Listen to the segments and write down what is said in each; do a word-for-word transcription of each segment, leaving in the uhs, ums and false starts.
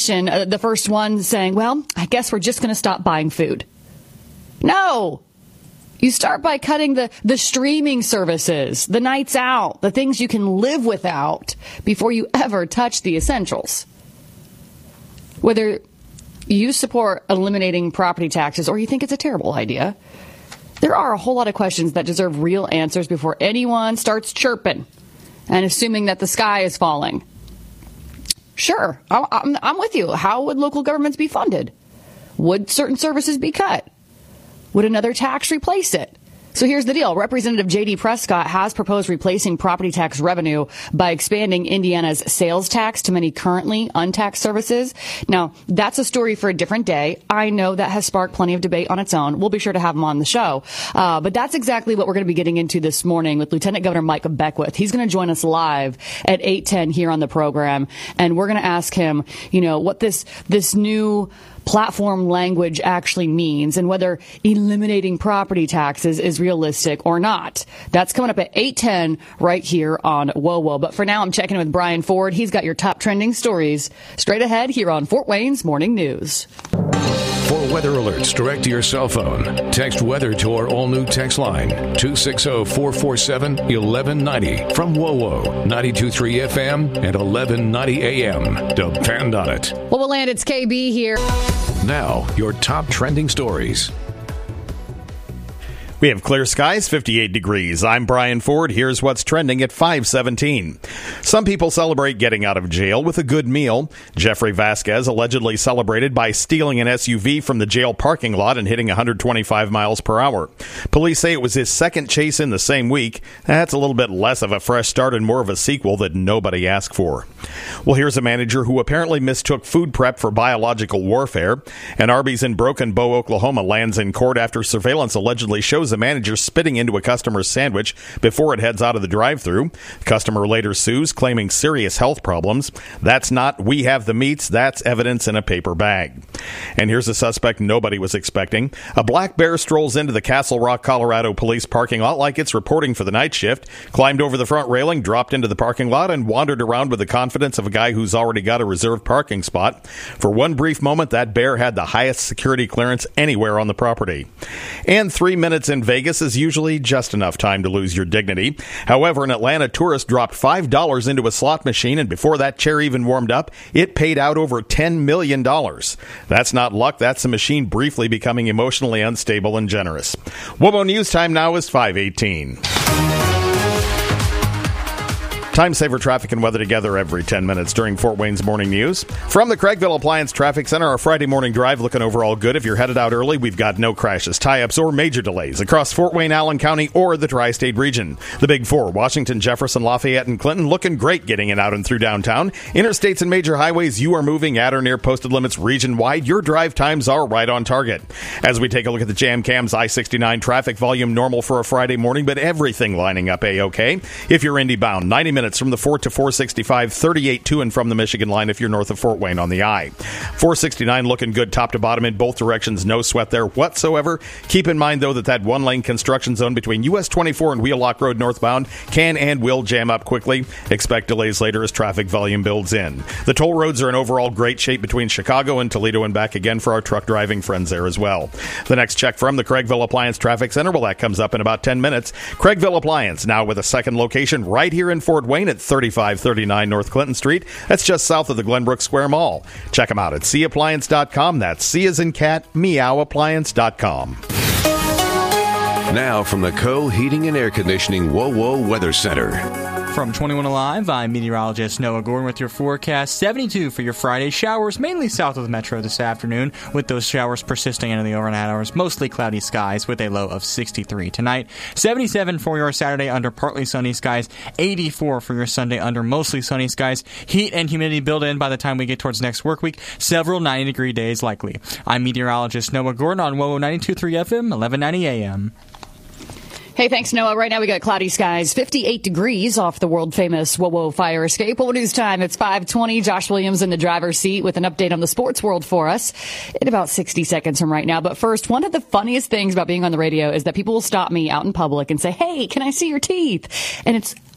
nation, uh, the first one saying, well, I guess we're just going to stop buying food. No. You start by cutting the, the streaming services, the nights out, the things you can live without before you ever touch the essentials. Whether you support eliminating property taxes or you think it's a terrible idea, there are a whole lot of questions that deserve real answers before anyone starts chirping and assuming that the sky is falling. Sure, I'm, I'm with you. How would local governments be funded? Would certain services be cut? Would another tax replace it? So here's the deal. Representative J D Prescott has proposed replacing property tax revenue by expanding Indiana's sales tax to many currently untaxed services. Now, that's a story for a different day. I know that has sparked plenty of debate on its own. We'll be sure to have him on the show. Uh, but that's exactly what we're going to be getting into this morning with Lieutenant Governor Mike Beckwith. He's going to join us live at eight ten here on the program. And we're going to ask him, you know, what this this new platform language actually means and whether eliminating property taxes is realistic or not. That's coming up at eight ten right here on Whoa Whoa. But for now, I'm checking in with Brian Ford. He's got your top trending stories straight ahead here on Fort Wayne's Morning News. For weather alerts direct to your cell phone, text weather to our all-new text line, two six zero, four four seven, one one nine zero from Whoa Whoa, ninety-two point three F M and eleven ninety A M. Depend on it. Well, we'll land. It's K B here. Now, your top trending stories. We have clear skies, fifty-eight degrees. I'm Brian Ford. Here's what's trending at five seventeen. Some people celebrate getting out of jail with a good meal. Jeffrey Vasquez allegedly celebrated by stealing an S U V from the jail parking lot and hitting one hundred twenty-five miles per hour. Police say it was his second chase in the same week. That's a little bit less of a fresh start and more of a sequel that nobody asked for. Well, here's a manager who apparently mistook food prep for biological warfare. An Arby's in Broken Bow, Oklahoma lands in court after surveillance allegedly shows a manager spitting into a customer's sandwich before it heads out of the drive-thru. The customer later sues, claiming serious health problems. That's not "we have the meats," that's evidence in a paper bag. And here's a suspect nobody was expecting. A black bear strolls into the Castle Rock, Colorado police parking lot like it's reporting for the night shift, climbed over the front railing, dropped into the parking lot, and wandered around with the confidence of a guy who's already got a reserved parking spot. For one brief moment, that bear had the highest security clearance anywhere on the property. And three minutes in Vegas is usually just enough time to lose your dignity. However, an Atlanta tourist dropped five dollars into a slot machine, and before that chair even warmed up, it paid out over ten million dollars. That's not luck. That's the machine briefly becoming emotionally unstable and generous. W O B O News time now is five eighteen. Time saver traffic and weather together every ten minutes during Fort Wayne's Morning News. From the Craigville Appliance Traffic Center, our Friday morning drive looking overall good. If you're headed out early, we've got no crashes, tie-ups, or major delays across Fort Wayne, Allen County, or the Tri-State region. The Big Four, Washington, Jefferson, Lafayette, and Clinton, looking great getting in out and through downtown. Interstates and major highways, you are moving at or near posted limits region-wide. Your drive times are right on target. As we take a look at the Jam Cams, I sixty-nine traffic volume normal for a Friday morning, but everything lining up A-OK. If you're Indy bound, ninety minutes from the Fort to four sixty-five, thirty-eight to and from the Michigan line if you're north of Fort Wayne on the I. four sixty-nine looking good top to bottom in both directions. No sweat there whatsoever. Keep in mind, though, that that one-lane construction zone between U S twenty-four and Wheelock Road northbound can and will jam up quickly. Expect delays later as traffic volume builds in. The toll roads are in overall great shape between Chicago and Toledo and back again for our truck driving friends there as well. The next check from the Craigville Appliance Traffic Center, well, that comes up in about ten minutes. Craigville Appliance, now with a second location right here in Fort Wayne at thirty-five thirty-nine North Clinton Street. That's just south of the Glenbrook Square Mall. Check them out at C appliance dot com. That's C as in cat, meow appliance dot com. Now from the Co Heating and Air Conditioning Whoa Whoa Weather Center. From twenty-one Alive, I'm meteorologist Noah Gordon with your forecast. seventy-two for your Friday. Showers mainly south of the metro this afternoon, with those showers persisting into the overnight hours. Mostly cloudy skies with a low of sixty-three tonight. seventy-seven for your Saturday under partly sunny skies. eighty-four for your Sunday under mostly sunny skies. Heat and humidity build in by the time we get towards next work week. Several ninety-degree days likely. I'm meteorologist Noah Gordon on W O W O ninety-two point three F M, eleven ninety A M. Hey, thanks, Noah. Right now we got cloudy skies, fifty-eight degrees off the world-famous Whoa Whoa fire escape. Well, news time. It's five twenty. Josh Williams in the driver's seat with an update on the sports world for us in about sixty seconds from right now. But first, one of the funniest things about being on the radio is that people will stop me out in public and say, hey, can I see your teeth? And it's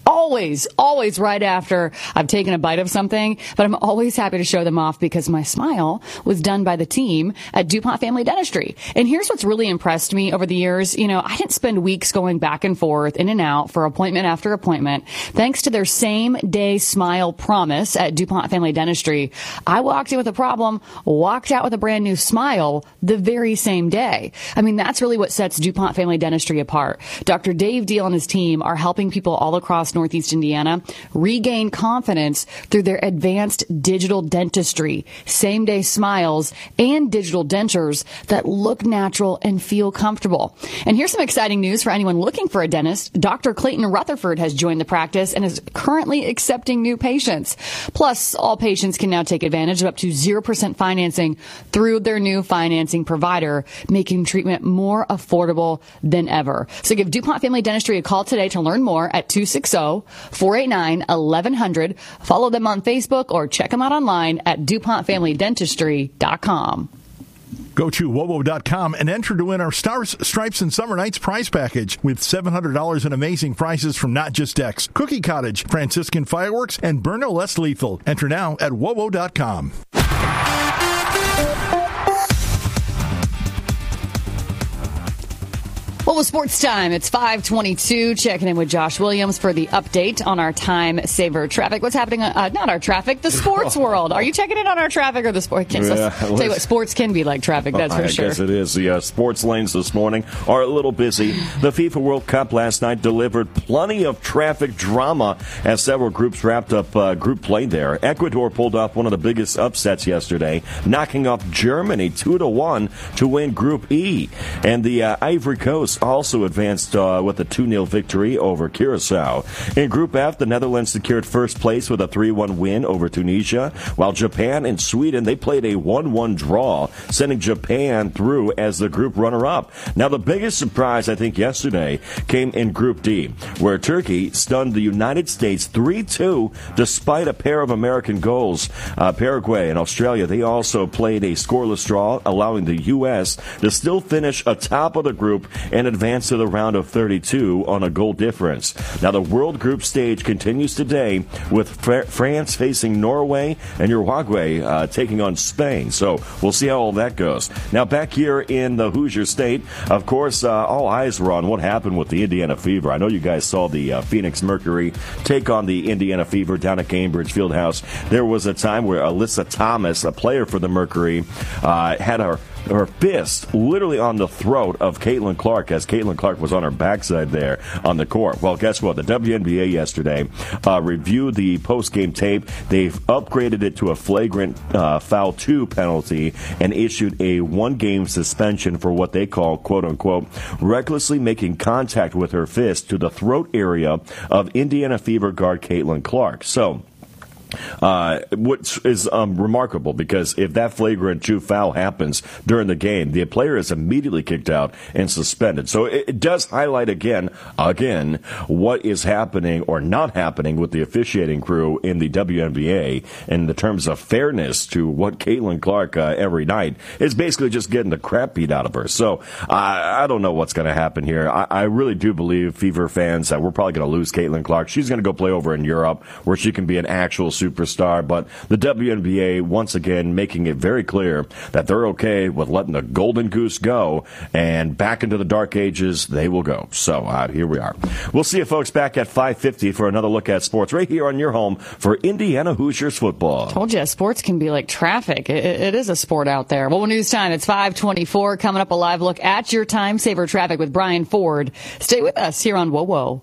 always, always right after I've taken a bite of something, but I'm always happy to show them off because my smile was done by the team at DuPont Family Dentistry. And here's what's really impressed me over the years. You know, I didn't spend weeks going back and forth, in and out for appointment after appointment. Thanks to their same day smile promise at DuPont Family Dentistry, I walked in with a problem, walked out with a brand new smile the very same day. I mean, that's really what sets DuPont Family Dentistry apart. Doctor Dave Deal and his team are helping people all across Northeast Indiana regain confidence through their advanced digital dentistry, same-day smiles, and digital dentures that look natural and feel comfortable. And here's some exciting news for anyone looking for a dentist. Doctor Clayton Rutherford has joined the practice and is currently accepting new patients. Plus, all patients can now take advantage of up to zero percent financing through their new financing provider, making treatment more affordable than ever. So give DuPont Family Dentistry a call today to learn more at two six zero, four eight nine, eleven hundred. Follow them on Facebook or check them out online at DuPont Family Dentistry dot com. Go to W O W O dot com and enter to win our Stars, Stripes, and Summer Nights prize package with seven hundred dollars in amazing prizes from Not Just X, Cookie Cottage, Franciscan Fireworks, and Burnell Less Lethal. Enter now at W O W O dot com. Well, with sports time, it's five twenty-two. Checking in with Josh Williams for the update on our time saver traffic. What's happening? Uh, not our traffic, the sports world. Are you checking in on our traffic or the sports? Yeah, tell you what, sports can be like traffic. That's for I sure. I guess it is. The uh, sports lanes this morning are a little busy. The FIFA World Cup last night delivered plenty of traffic drama as several groups wrapped up uh, group play there. Ecuador pulled off one of the biggest upsets yesterday, knocking off Germany two to one to win Group E, and the uh, Ivory Coast also advanced uh, with a two nil victory over Curacao. In Group F, the Netherlands secured first place with a three one win over Tunisia, while Japan and Sweden, they played a one one draw, sending Japan through as the group runner-up. Now, the biggest surprise, I think, yesterday came in Group D, where Turkey stunned the United States three two despite a pair of American goals. Uh, Paraguay and Australia, they also played a scoreless draw, allowing the U S to still finish atop of the group and advance to the round of thirty-two on a goal difference. Now, the World Group stage continues today with Fr- France facing Norway and Uruguay uh, taking on Spain. So we'll see how all that goes. Now, back here in the Hoosier State, of course, uh, all eyes were on what happened with the Indiana Fever. I know you guys saw the uh, Phoenix Mercury take on the Indiana Fever down at Cambridge Fieldhouse. There was a time where Alyssa Thomas, a player for the Mercury, uh, had her her fist literally on the throat of Caitlin Clark as Caitlin Clark was on her backside there on the court. Well, guess what? The W N B A yesterday uh, reviewed the post-game tape. They've upgraded it to a flagrant uh, foul two penalty and issued a one-game suspension for what they call, quote-unquote, recklessly making contact with her fist to the throat area of Indiana Fever guard Caitlin Clark. So, Uh, which is um, remarkable, because if that flagrant two foul happens during the game, the player is immediately kicked out and suspended. So it, it does highlight again, again, what is happening or not happening with the officiating crew in the W N B A in the terms of fairness to what Caitlin Clark uh, every night is basically just getting the crap beat out of her. So I, I don't know what's going to happen here. I, I really do believe, Fever fans, that we're probably going to lose Caitlin Clark. She's going to go play over in Europe where she can be an actual superstar, but the W N B A once again making it very clear that they're okay with letting the golden goose go, and back into the dark ages they will go. So uh, here we are. We'll see you folks back at five fifty for another look at sports right here on your home for Indiana Hoosiers football. Told you, sports can be like traffic. It, it is a sport out there. Well, news time. It's five twenty-four. Coming up, a live look at your time saver traffic with Brian Ford. Stay with us here on W O W O.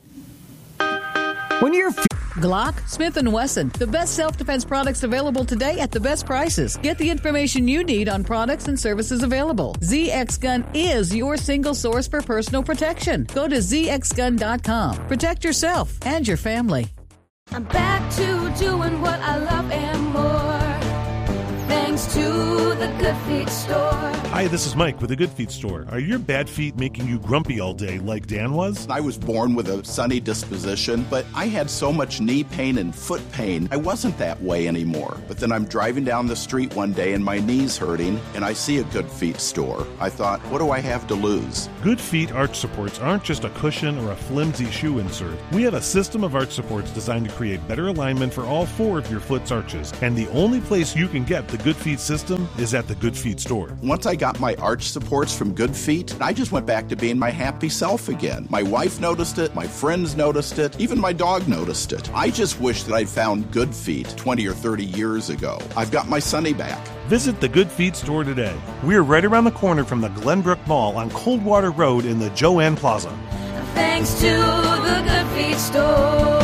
When you're f- Glock, Smith and Wesson, the best self-defense products available today at the best prices. Get the information you need on products and services available. Z X Gun is your single source for personal protection. Go to Z X gun dot com. Protect yourself and your family. I'm back to doing what I love and more. Thank Thanks to the Good Feet Store. Hi, this is Mike with the Good Feet Store. Are your bad feet making you grumpy all day like Dan was? I was born with a sunny disposition, but I had so much knee pain and foot pain, I wasn't that way anymore. But then I'm driving down the street one day and my knee's hurting, and I see a Good Feet store. I thought, what do I have to lose? Good Feet arch supports aren't just a cushion or a flimsy shoe insert. We have a system of arch supports designed to create better alignment for all four of your foot's arches. And the only place you can get the Good Feet system is at the Good Feet Store. Once I got my arch supports from Good Feet, I just went back to being my happy self again. My wife noticed it, my friends noticed it, even my dog noticed it. I just wish that I'd found Good Feet twenty or thirty years ago. I've got my Sonny back. Visit the Good Feet Store today. We're right around the corner from the Glenbrook Mall on Coldwater Road in the Joanne Plaza. Thanks to the Good Feet Store.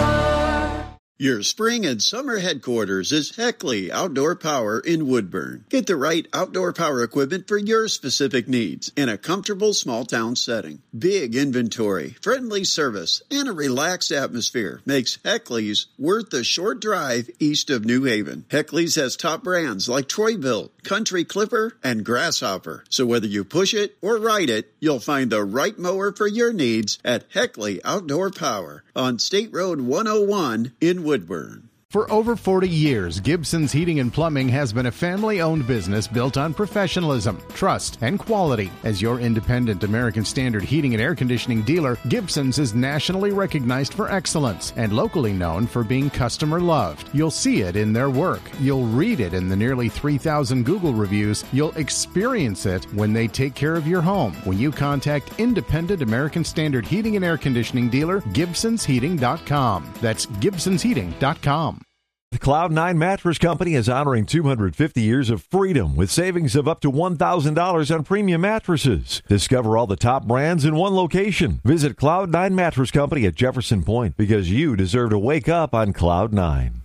Your spring and summer headquarters is Heckley Outdoor Power in Woodburn. Get the right outdoor power equipment for your specific needs in a comfortable small town setting. Big inventory, friendly service, and a relaxed atmosphere makes Heckley's worth the short drive east of New Haven. Heckley's has top brands like Troy-Bilt, Country Clipper, and Grasshopper. So whether you push it or ride it, you'll find the right mower for your needs at Heckley Outdoor Power on State Road one oh one in Woodburn. For over forty years, Gibson's Heating and Plumbing has been a family-owned business built on professionalism, trust, and quality. As your independent American Standard heating and air conditioning dealer, Gibson's is nationally recognized for excellence and locally known for being customer-loved. You'll see it in their work. You'll read it in the nearly three thousand Google reviews. You'll experience it when they take care of your home. When you contact independent American Standard heating and air conditioning dealer, Gibsons Heating dot com. That's Gibsons Heating dot com. The Cloud nine Mattress Company is honoring two hundred fifty years of freedom with savings of up to one thousand dollars on premium mattresses. Discover all the top brands in one location. Visit Cloud nine Mattress Company at Jefferson Point because you deserve to wake up on Cloud nine.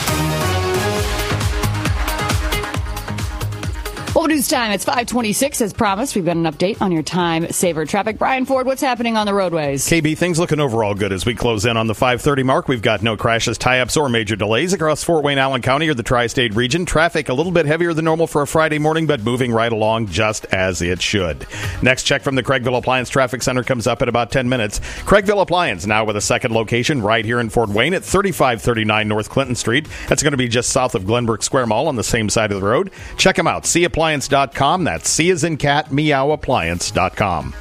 Well, news time. It's five twenty-six. As promised, we've got an update on your time saver traffic. Brian Ford, what's happening on the roadways? K B, things looking overall good as we close in on the five thirty mark. We've got no crashes, tie-ups, or major delays across Fort Wayne, Allen County, or the tri-state region. Traffic a little bit heavier than normal for a Friday morning, but moving right along just as it should. Next check from the Craigville Appliance Traffic Center comes up in about ten minutes. Craigville Appliance now with a second location right here in Fort Wayne at thirty-five thirty-nine North Clinton Street. That's going to be just south of Glenbrook Square Mall on the same side of the road. Check them out, see appliance dot com. That's C as in cat, meow appliance dot com.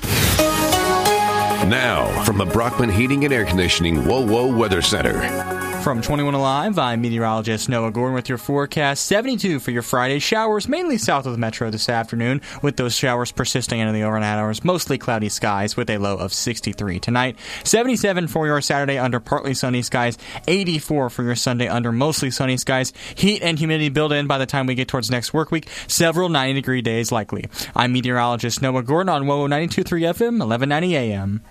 Now, from the Brockman Heating and Air Conditioning Whoa Whoa Weather Center. From twenty-one Alive, I'm meteorologist Noah Gordon with your forecast. seventy-two for your Friday. Showers mainly south of the metro this afternoon, with those showers persisting into the overnight hours. Mostly cloudy skies with a low of sixty-three tonight. seventy-seven for your Saturday under partly sunny skies. eighty-four for your Sunday under mostly sunny skies. Heat and humidity build in by the time we get towards next work week. Several ninety degree days likely. I'm meteorologist Noah Gordon on W O W ninety-two point three F M, eleven ninety A M.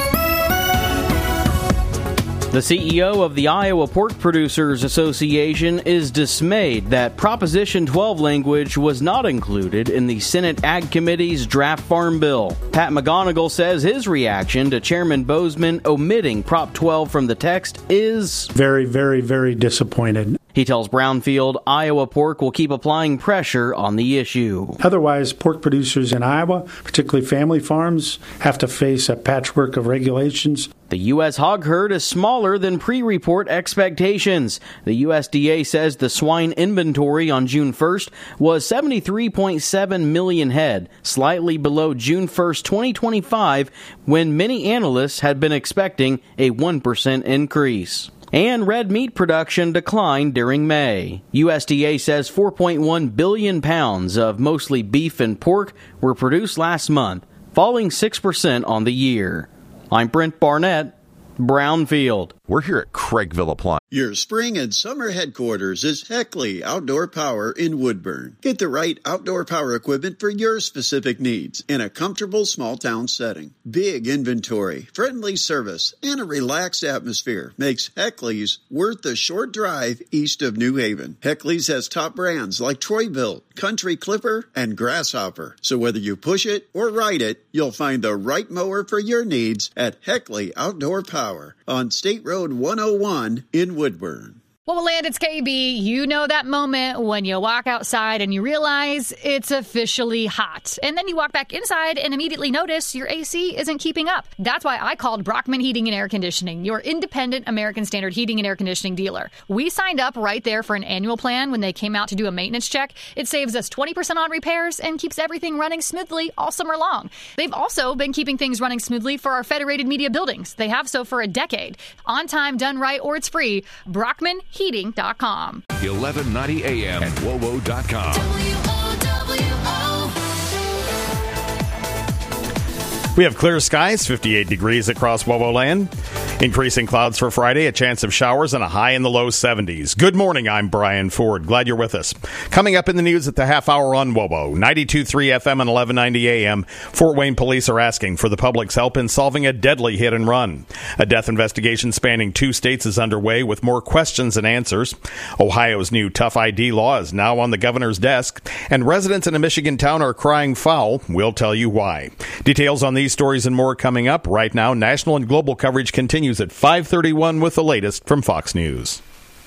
The C E O of the Iowa Pork Producers Association is dismayed that Proposition twelve language was not included in the Senate Ag Committee's draft farm bill. Pat McGonigal says his reaction to Chairman Bozeman omitting Prop twelve from the text is very, very, very disappointed. He tells Brownfield Iowa Pork will keep applying pressure on the issue. Otherwise, pork producers in Iowa, particularly family farms, have to face a patchwork of regulations. The U S hog herd is smaller than pre-report expectations. The U S D A says the swine inventory on June first was seventy-three point seven million head, slightly below June first, twenty twenty-five, when many analysts had been expecting a one percent increase. And red meat production declined during May. U S D A says four point one billion pounds of mostly beef and pork were produced last month, falling six percent on the year. I'm Brent Barnett, Brownfield. We're here at Craigville Appliance. Your spring and summer headquarters is Heckley Outdoor Power in Woodburn. Get the right outdoor power equipment for your specific needs in a comfortable small town setting. Big inventory, friendly service, and a relaxed atmosphere makes Heckley's worth the short drive east of New Haven. Heckley's has top brands like Troy-Bilt, Country Clipper, and Grasshopper. So whether you push it or ride it, you'll find the right mower for your needs at Heckley Outdoor Power on State Road one oh one in Woodburn. Well, Land, it's K B. You know that moment when you walk outside and you realize it's officially hot. And then you walk back inside and immediately notice your A C isn't keeping up. That's why I called Brockman Heating and Air Conditioning, your independent American Standard heating and air conditioning dealer. We signed up right there for an annual plan when they came out to do a maintenance check. It saves us twenty percent on repairs and keeps everything running smoothly all summer long. They've also been keeping things running smoothly for our Federated Media buildings. They have so for a decade. On time, done right, or it's free. Brockman Heating dot com. eleven ninety A M and W O W O dot com. We have clear skies, fifty-eight degrees across W O W O land. Increasing clouds for Friday, a chance of showers, and a high in the low seventies. Good morning, I'm Brian Ford. Glad you're with us. Coming up in the news at the half hour on W O W O, ninety-two point three F M and eleven ninety A M, Fort Wayne police are asking for the public's help in solving a deadly hit and run. A death investigation spanning two states is underway with more questions than answers. Ohio's new tough I D law is now on the governor's desk, and residents in a Michigan town are crying foul. We'll tell you why. Details on these stories and more coming up. Right now, national and global coverage continues at five thirty-one with the latest from Fox News.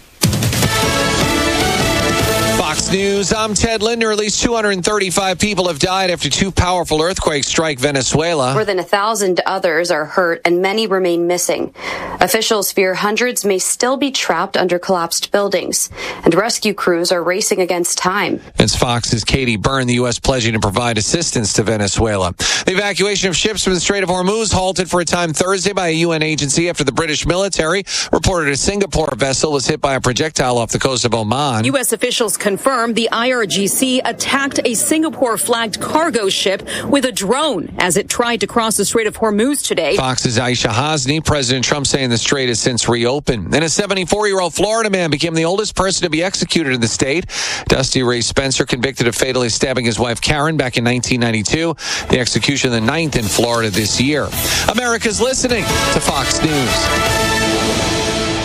Fox News, I'm Ted Linder. At least two hundred thirty-five people have died after two powerful earthquakes strike Venezuela. More than a thousand others are hurt and many remain missing. Officials fear hundreds may still be trapped under collapsed buildings, and rescue crews are racing against time. It's Fox's Katie Byrne, the U S pledging to provide assistance to Venezuela. The evacuation of ships from the Strait of Hormuz halted for a time Thursday by a U N agency after the British military reported a Singapore vessel was hit by a projectile off the coast of Oman. U S officials confirmed the I R G C attacked a Singapore-flagged cargo ship with a drone as it tried to cross the Strait of Hormuz today. Fox's Aisha Hasni, President Trump saying the strait has since reopened. And a seventy-four-year-old Florida man became the oldest person to be executed in the state. Dusty Ray Spencer, convicted of fatally stabbing his wife Karen back in nineteen ninety-two. The execution the ninth in Florida this year. America's listening to Fox News.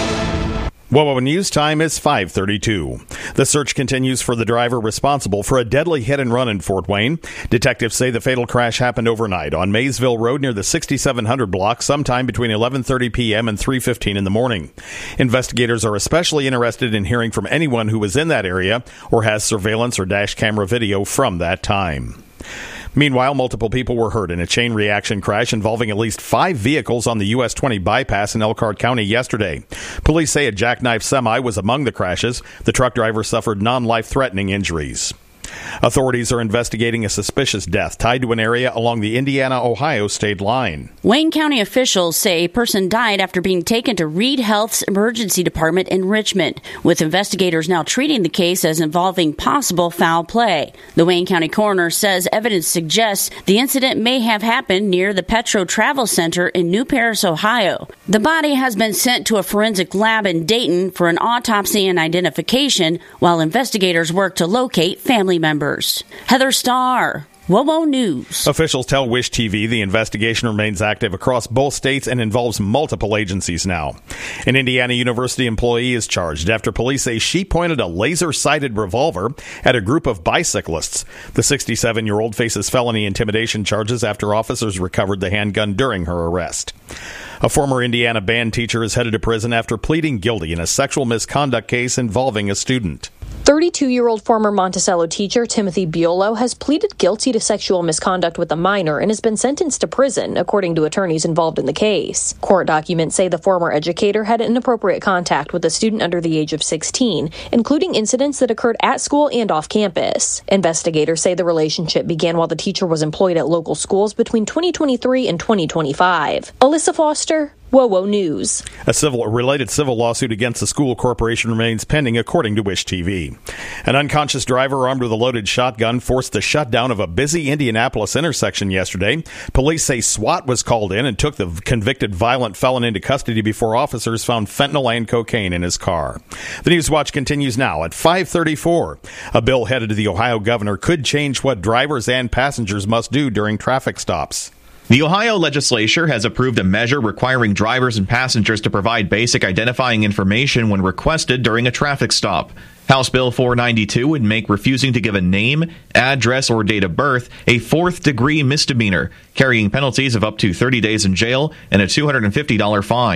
W O W O News time is five thirty-two. The search continues for the driver responsible for a deadly hit and run in Fort Wayne. Detectives say the fatal crash happened overnight on Maysville Road near the sixty-seven hundred block sometime between eleven thirty p.m. and three fifteen in the morning. Investigators are especially interested in hearing from anyone who was in that area or has surveillance or dash camera video from that time. Meanwhile, multiple people were hurt in a chain reaction crash involving at least five vehicles on the U S twenty bypass in Elkhart County yesterday. Police say a jackknife semi was among the crashes. The truck driver suffered non-life-threatening injuries. Authorities are investigating a suspicious death tied to an area along the Indiana-Ohio state line. Wayne County officials say a person died after being taken to Reed Health's emergency department in Richmond, with investigators now treating the case as involving possible foul play. The Wayne County coroner says evidence suggests the incident may have happened near the Petro Travel Center in New Paris, Ohio. The body has been sent to a forensic lab in Dayton for an autopsy and identification, while investigators work to locate family members. Heather Starr, W O W O News. Officials tell Wish T V the investigation remains active across both states and involves multiple agencies now. An Indiana University employee is charged after police say she pointed a laser-sighted revolver at a group of bicyclists. The sixty-seven-year-old faces felony intimidation charges after officers recovered the handgun during her arrest. A former Indiana band teacher is headed to prison after pleading guilty in a sexual misconduct case involving a student. thirty-two-year-old former Monticello teacher Timothy Biolo has pleaded guilty to sexual misconduct with a minor and has been sentenced to prison, according to attorneys involved in the case. Court documents say the former educator had inappropriate contact with a student under the age of sixteen, including incidents that occurred at school and off campus. Investigators say the relationship began while the teacher was employed at local schools between twenty twenty-three and twenty twenty-five. Alyssa Foster, W O W O News. A civil a related civil lawsuit against the school corporation remains pending, according to Wish T V. An unconscious driver armed with a loaded shotgun forced the shutdown of a busy Indianapolis intersection yesterday. Police say SWAT was called in and took the convicted violent felon into custody before officers found fentanyl and cocaine in his car. The News Watch continues now at five thirty-four. A bill headed to the Ohio governor could change what drivers and passengers must do during traffic stops. The Ohio legislature has approved a measure requiring drivers and passengers to provide basic identifying information when requested during a traffic stop. House Bill four ninety-two would make refusing to give a name, address, or date of birth a fourth-degree misdemeanor, carrying penalties of up to thirty days in jail and a two hundred fifty dollars fine.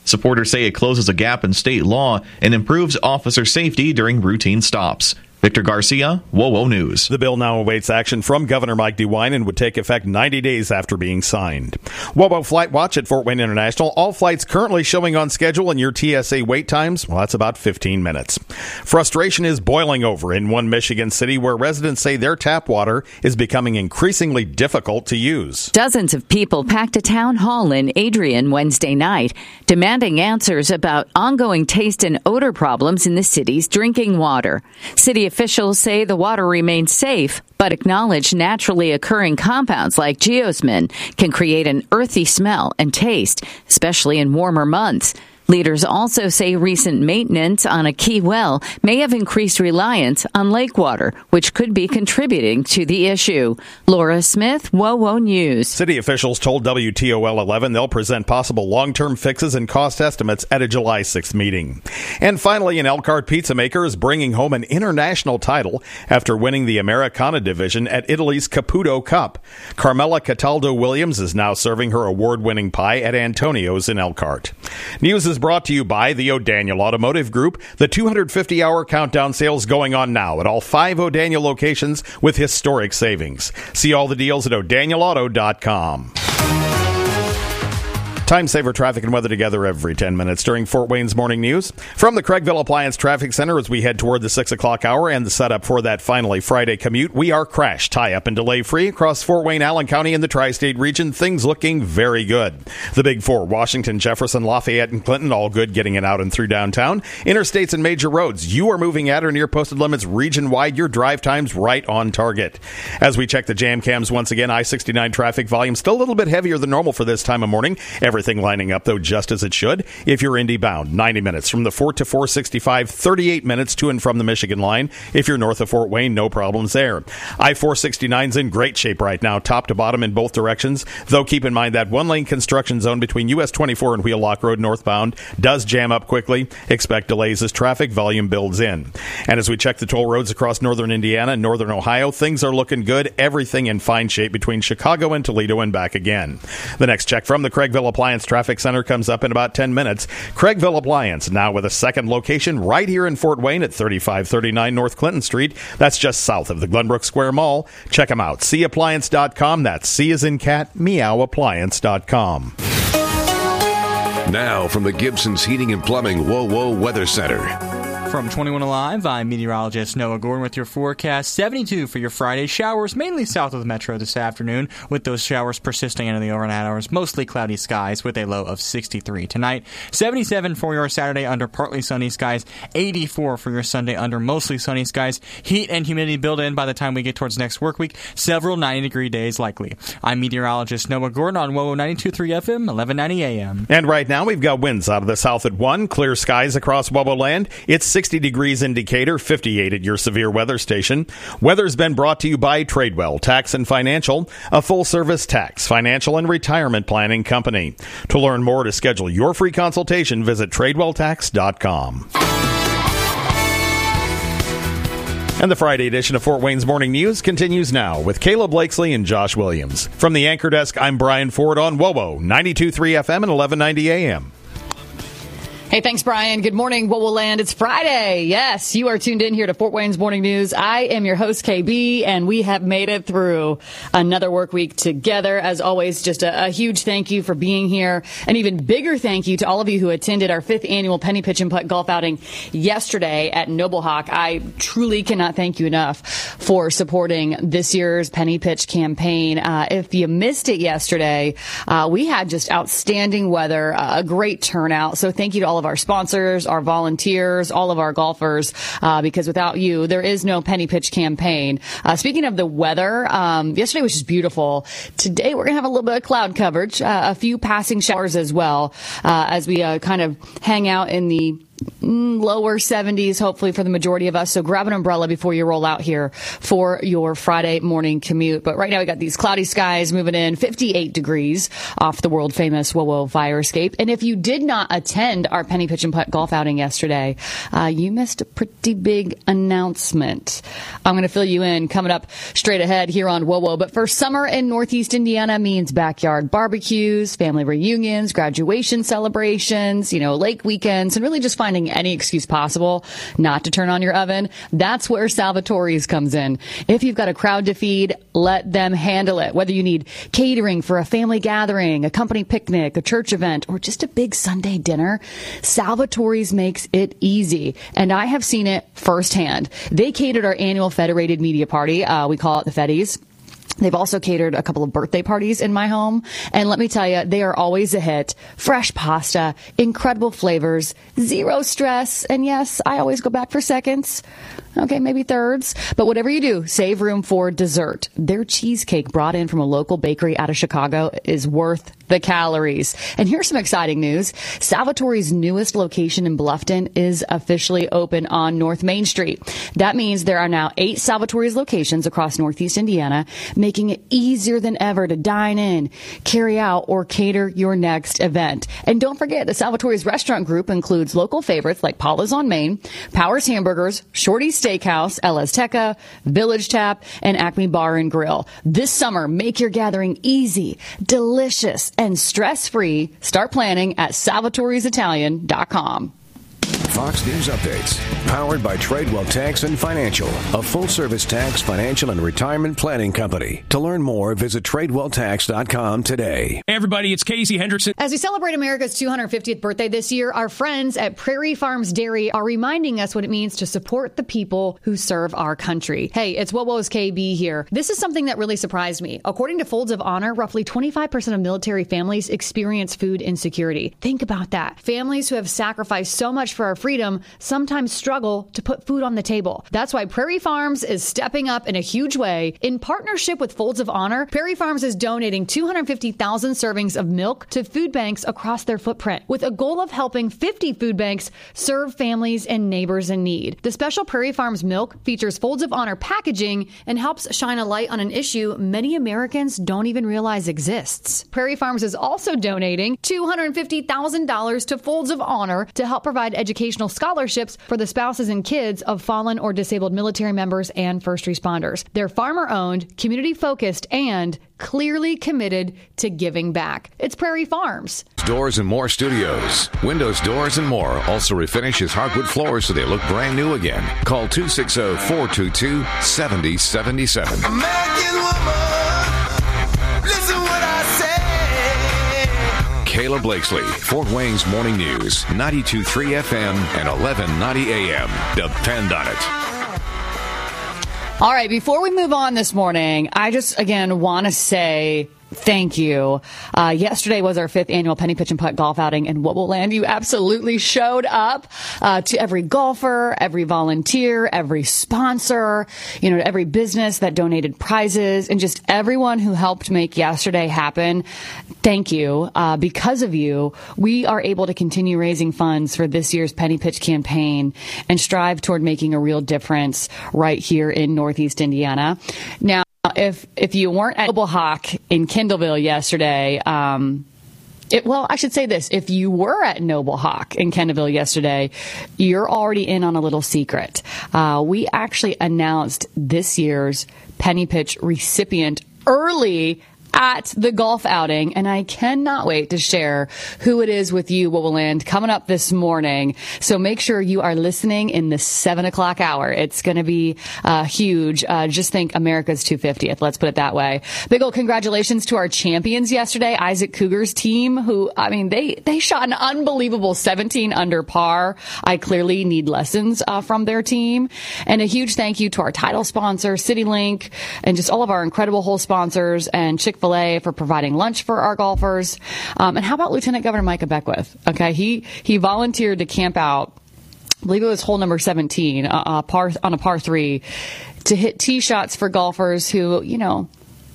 Supporters say it closes a gap in state law and improves officer safety during routine stops. Victor Garcia, WOWO News. The bill now awaits action from Governor Mike DeWine and would take effect ninety days after being signed. WOWO Flight Watch at Fort Wayne International. All flights currently showing on schedule, and your T S A wait times, well, that's about fifteen minutes. Frustration is boiling over in one Michigan city where residents say their tap water is becoming increasingly difficult to use. Dozens of people packed a town hall in Adrian Wednesday night, demanding answers about ongoing taste and odor problems in the city's drinking water. City officials say the water remains safe, but acknowledge naturally occurring compounds like geosmin can create an earthy smell and taste, especially in warmer months. Leaders also say recent maintenance on a key well may have increased reliance on lake water, which could be contributing to the issue. Laura Smith, WOWO News. City officials told W T O L eleven they'll present possible long-term fixes and cost estimates at a July sixth meeting. And finally, an Elkhart pizza maker is bringing home an international title after winning the Americana division at Italy's Caputo Cup. Carmela Cataldo-Williams is now serving her award-winning pie at Antonio's in Elkhart. News is brought to you by the O'Daniel Automotive Group. The two hundred fifty hour countdown sales going on now at all five O'Daniel locations with historic savings. See all the deals at o'daniel auto dot com. Time saver traffic and weather together every ten minutes during Fort Wayne's Morning News. From the Craigville Appliance Traffic Center as we head toward the six o'clock hour and the setup for that finally Friday commute, we are crash, tie-up, and delay-free across Fort Wayne, Allen County, and the tri-state region. Things looking very good. The Big Four, Washington, Jefferson, Lafayette, and Clinton, all good getting it out and through downtown. Interstates and major roads, you are moving at or near posted limits region-wide. Your drive time's right on target. As we check the jam cams once again, I sixty-nine traffic volume still a little bit heavier than normal for this time of morning. Everything lining up, though, just as it should. If you're Indy bound, ninety minutes from the Fort to four sixty-five, thirty-eight minutes to and from the Michigan line. If you're north of Fort Wayne, no problems there. I four sixty-nine's in great shape right now, top to bottom in both directions, though keep in mind that one-lane construction zone between U S twenty-four and Wheelock Road northbound does jam up quickly. Expect delays as traffic volume builds in. And as we check the toll roads across northern Indiana and northern Ohio, things are looking good. Everything in fine shape between Chicago and Toledo and back again. The next check from the Craigville Appliance Traffic Center comes up in about ten minutes. Craigville Appliance, now with a second location right here in Fort Wayne at thirty-five thirty-nine North Clinton Street. That's just south of the Glenbrook Square Mall. Check them out. see appliance dot com. That's C as in cat, meow appliance dot com. Now from the Gibson's Heating and Plumbing WOWO Weather Center. From twenty-one Alive, I'm meteorologist Noah Gordon with your forecast. seventy-two for your Friday. Showers mainly south of the metro this afternoon, with those showers persisting into the overnight hours. Mostly cloudy skies with a low of sixty-three tonight. seventy-seven for your Saturday under partly sunny skies. eighty-four for your Sunday under mostly sunny skies. Heat and humidity build in by the time we get towards next work week. Several ninety-degree days likely. I'm meteorologist Noah Gordon on WOWO ninety-two point three F M, eleven ninety A M. And right now we've got winds out of the south at one. Clear skies across WOWO land. It's sixty degrees in Decatur, fifty-eight at your severe weather station. Weather's been brought to you by Tradewell Tax and Financial, a full-service tax, financial, and retirement planning company. To learn more, to schedule your free consultation, visit tradewell tax dot com. And the Friday edition of Fort Wayne's Morning News continues now with Caleb Blakesley and Josh Williams. From the Anchor Desk, I'm Brian Ford on WOWO ninety-two point three F M and eleven ninety A M. Hey, thanks, Brian. Good morning, WOWO Land. It's Friday. Yes, you are tuned in here to Fort Wayne's Morning News. I am your host, K B, and we have made it through another work week together. As always, just a, a huge thank you for being here. An even bigger thank you to all of you who attended our fifth annual Penny Pitch and Putt golf outing yesterday at Noble Hawk. I truly cannot thank you enough for supporting this year's Penny Pitch campaign. Uh, if you missed it yesterday, uh, we had just outstanding weather, uh, a great turnout. So thank you to all of our sponsors, our volunteers, all of our golfers, uh, because without you, there is no Penny Pitch campaign. Uh, speaking of the weather, um, yesterday was just beautiful. Today, we're going to have a little bit of cloud coverage, uh, a few passing showers as well, uh, as we uh, kind of hang out in the lower seventies, hopefully, for the majority of us. So grab an umbrella before you roll out here for your Friday morning commute. But right now we got these cloudy skies moving in, fifty-eight degrees off the world famous WoWo fire escape. And if you did not attend our Penny Pitch and Putt golf outing yesterday, uh, you missed a pretty big announcement. I'm going to fill you in coming up straight ahead here on WoWo. But for summer in Northeast Indiana means backyard barbecues, family reunions, graduation celebrations, you know, lake weekends, and really just finding any excuse possible not to turn on your oven. That's where Salvatore's comes in. If you've got a crowd to feed, let them handle it. Whether you need catering for a family gathering, a company picnic, a church event, or just a big Sunday dinner, Salvatore's makes it easy. And I have seen it firsthand. They catered our annual Federated Media Party. Uh, we call it the Feddies. They've also catered a couple of birthday parties in my home. And let me tell you, they are always a hit. Fresh pasta, incredible flavors, zero stress. And yes, I always go back for seconds. Okay, maybe thirds. But whatever you do, save room for dessert. Their cheesecake brought in from a local bakery out of Chicago is worth the calories. And here's some exciting news. Salvatore's newest location in Bluffton is officially open on North Main Street. That means there are now eight Salvatore's locations across Northeast Indiana, making it easier than ever to dine in, carry out, or cater your next event. And don't forget, the Salvatore's restaurant group includes local favorites like Paula's on Main, Powers Hamburgers, Shorty's Steakhouse, El Azteca, Village Tap, and Acme Bar and Grill. This summer, make your gathering easy, delicious, and stress-free. Start planning at salvatore's italian dot com. Fox News Updates, powered by Tradewell Tax and Financial, a full-service tax, financial, and retirement planning company. To learn more, visit tradewell tax dot com today. Hey, everybody, it's Casey Hendrickson. As we celebrate America's two hundred fiftieth birthday this year, our friends at Prairie Farms Dairy are reminding us what it means to support the people who serve our country. Hey, it's WoWo's K B here. This is something that really surprised me. According to Folds of Honor, roughly twenty-five percent of military families experience food insecurity. Think about that. Families who have sacrificed so much for our freedom sometimes struggle to put food on the table. That's why Prairie Farms is stepping up in a huge way. In partnership with Folds of Honor, Prairie Farms is donating two hundred fifty thousand servings of milk to food banks across their footprint, with a goal of helping fifty food banks serve families and neighbors in need. The special Prairie Farms milk features Folds of Honor packaging and helps shine a light on an issue many Americans don't even realize exists. Prairie Farms is also donating two hundred fifty thousand dollars to Folds of Honor to help provide educational scholarships for the spouses and kids of fallen or disabled military members and first responders. They're farmer-owned, community-focused, and clearly committed to giving back. It's Prairie Farms. Doors and More Studios. Windows, doors, and more also refinishes hardwood floors so they look brand new again. Call two six zero, four two two, seven zero seven seven. American woman, listen what I say. Kayla Blakesley, Fort Wayne's Morning News, ninety-two point three F M and eleven ninety A M. Depend on it. All right, before we move on this morning, I just, again, want to say thank you. Uh, yesterday was our fifth annual Penny Pitch and Putt golf outing in Woodland. You absolutely showed up uh, to every golfer, every volunteer, every sponsor, you know, every business that donated prizes, and just everyone who helped make yesterday happen. Thank you. Uh, because of you, we are able to continue raising funds for this year's Penny Pitch campaign and strive toward making a real difference right here in Northeast Indiana. Now, If if you weren't at Noble Hawk in Kendallville yesterday, um, it, well, I should say this. If you were at Noble Hawk in Kendallville yesterday, you're already in on a little secret. Uh, we actually announced this year's Penny Pitch recipient early at the golf outing, and I cannot wait to share who it is with you, Woodland, coming up this morning. So make sure you are listening in the seven o'clock hour. It's going to be uh, huge. Uh, just think America's two hundred fiftieth. Let's put it that way. Big old congratulations to our champions yesterday, Isaac Cougar's team, who, I mean, they, they shot an unbelievable seventeen under par. I clearly need lessons uh, from their team. And a huge thank you to our title sponsor, CityLink, and just all of our incredible hole sponsors, and Chick-fil-A for providing lunch for our golfers. Um, and how about Lieutenant Governor Micah Beckwith? Okay, he he volunteered to camp out, I believe it was hole number seventeen, uh, uh, par, on a par three, to hit tee shots for golfers who, you know,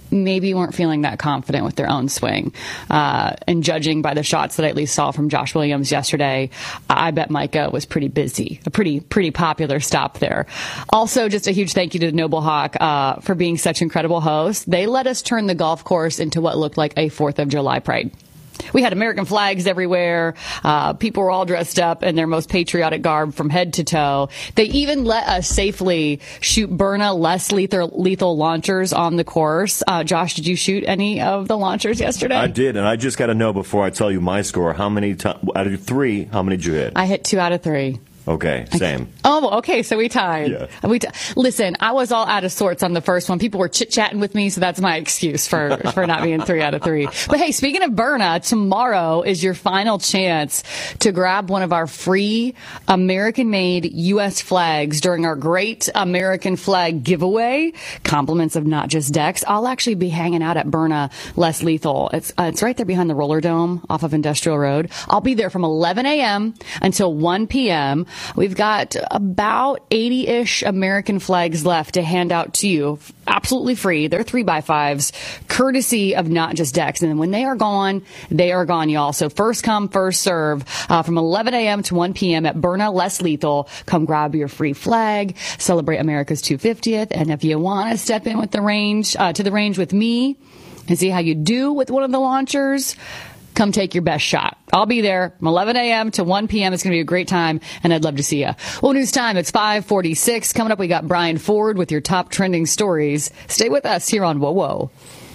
maybe weren't feeling that confident with their own swing. Uh, and judging by the shots that I at least saw from Josh Williams yesterday, I bet Micah was pretty busy. A pretty, pretty popular stop there. Also, just a huge thank you to Noble Hawk uh, for being such incredible hosts. They let us turn the golf course into what looked like a fourth of July parade. We had American flags everywhere. Uh, people were all dressed up in their most patriotic garb from head to toe. They even let us safely shoot Byrna less lethal, lethal launchers on the course. Uh, Josh, did you shoot any of the launchers yesterday? I did, and I just got to know before I tell you my score, how many t- out of three, how many did you hit? I hit two out of three. Okay, same. Oh, okay, so we tied. Yeah. We t- Listen, I was all out of sorts on the first one. People were chit-chatting with me, so that's my excuse for, for not being three out of three. But hey, speaking of Byrna, tomorrow is your final chance to grab one of our free American-made U S flags during our great American flag giveaway. Compliments of Not Just Decks. I'll actually be hanging out at Byrna Less Lethal. It's, uh, it's right there behind the Roller Dome off of Industrial Road. I'll be there from eleven a.m. until one p.m. We've got about eighty-ish American flags left to hand out to you, absolutely free. They're three by fives, courtesy of Not Just Decks. And when they are gone, they are gone, y'all. So first come, first serve, uh, from eleven a.m. to one p.m. at Byrna Less Lethal. Come grab your free flag, celebrate America's two hundred fiftieth. And if you want to step in with the range, uh, to the range with me and see how you do with one of the launchers, come take your best shot. I'll be there from eleven a.m. to one p.m. It's going to be a great time, and I'd love to see you. Well, news time. It's five forty-six. Coming up, we got Brian Ford with your top trending stories. Stay with us here on Whoa Whoa.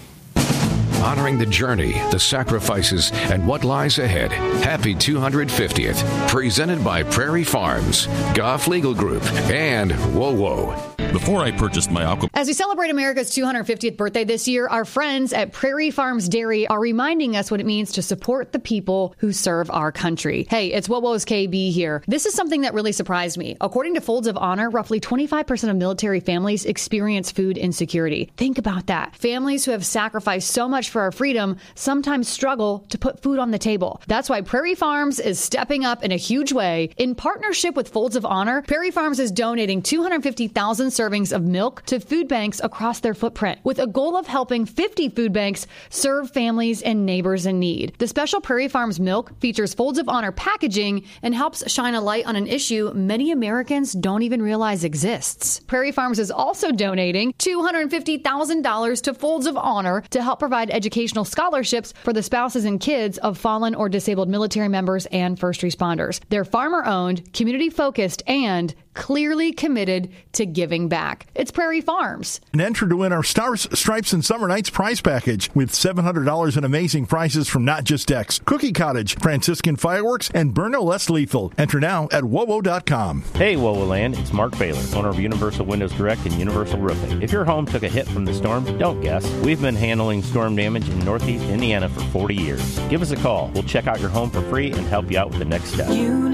Honoring the journey, the sacrifices, and what lies ahead. Happy two hundred fiftieth. Presented by Prairie Farms, Goff Legal Group, and Whoa Whoa. Before I purchased my aqua... As we celebrate America's two hundred fiftieth birthday this year, our friends at Prairie Farms Dairy are reminding us what it means to support the people who serve our country. Hey, it's Whoa Whoa's K B here. This is something that really surprised me. According to Folds of Honor, roughly twenty-five percent of military families experience food insecurity. Think about that. Families who have sacrificed so much for our freedom sometimes struggle to put food on the table. That's why Prairie Farms is stepping up in a huge way. In partnership with Folds of Honor, Prairie Farms is donating two hundred fifty thousand servings of milk to food banks across their footprint, with a goal of helping fifty food banks serve families and neighbors in need. The special Prairie Farms milk features Folds of Honor packaging and helps shine a light on an issue many Americans don't even realize exists. Prairie Farms is also donating two hundred fifty thousand dollars to Folds of Honor to help provide educational scholarships for the spouses and kids of fallen or disabled military members and first responders. They're farmer-owned, community-focused, and clearly committed to giving back. It's Prairie Farms. And enter to win our Stars, Stripes, and Summer Nights prize package with seven hundred dollars in amazing prizes from Not Just Decks, Cookie Cottage, Franciscan Fireworks, and Byrna Less Lethal. Enter now at whoa whoa dot com. Hey, Whoa Whoa Land, it's Mark Baylor, owner of Universal Windows Direct and Universal Roofing. If your home took a hit from the storm, don't guess. We've been handling storm damage in Northeast Indiana for forty years. Give us a call. We'll check out your home for free and help you out with the next step.